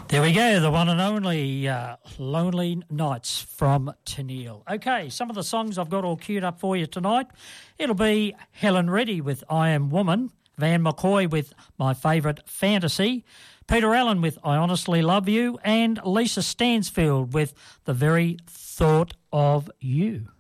There we go, the one and only Lonely Nights from Tennille. Okay, some of the songs I've got all queued up for you tonight. It'll be Helen Reddy with I Am Woman, Van McCoy with My Favourite Fantasy, Peter Allen with I Honestly Love You, and Lisa Stansfield with The Very Thought of You.